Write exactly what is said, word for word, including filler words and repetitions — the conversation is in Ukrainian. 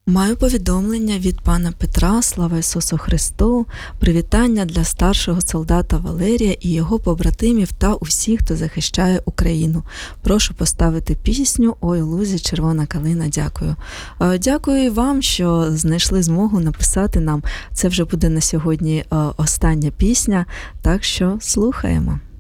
Маю повідомлення від пана Петра, слава Ісусу Христу, привітання для старшого солдата Валерія і його побратимів та усіх, хто захищає Україну. Прошу поставити пісню «Ой, у лузі червона калина». Дякую. Е, Дякую і вам, що знайшли змогу написати нам. Це вже буде на сьогодні е, остання пісня, так що слухаємо.